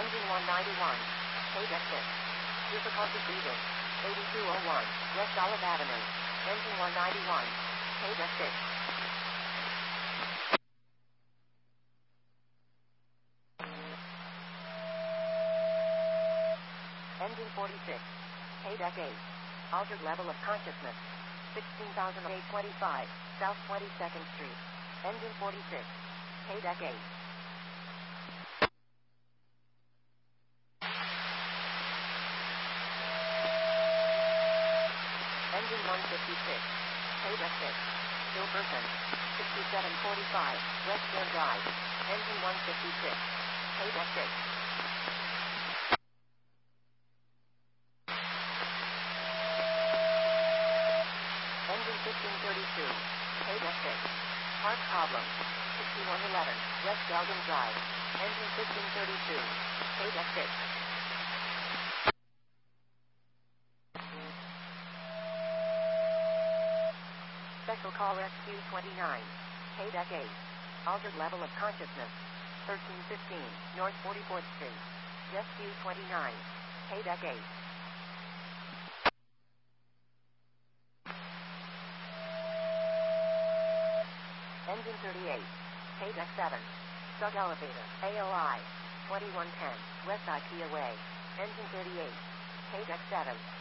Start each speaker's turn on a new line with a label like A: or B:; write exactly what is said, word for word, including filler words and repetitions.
A: Engine one ninety-one. K-Deck six. Difficulty breathing. eighty-two oh one. West Olive Avenue. Engine one ninety-one. K-Deck six. Engine forty-six. K-Deck eight. Altered level of consciousness. sixteen thousand eight hundred twenty-five. South twenty-second Street. Engine forty-six. K-Deck eight. Engine one fifty-six. K-Deck six. Gilberton. sixty-seven forty-five. West Fair Drive. Engine one fifty-six. K-Deck six. Engine fifteen thirty-two. K-Deck six. Part problem. sixty-one eleven. West Belgium Drive. Engine fifteen thirty-two. K-Deck six. Special call S Q twenty-nine. K-Deck eight. Altered level of consciousness. thirteen fifteen. North forty-fourth Street. S Q twenty-nine. K-Deck eight. Engine thirty-eight. K-Deck seven. Sug elevator. A O I. twenty-one ten. West IKEA Way. Engine thirty-eight. K-Deck seven.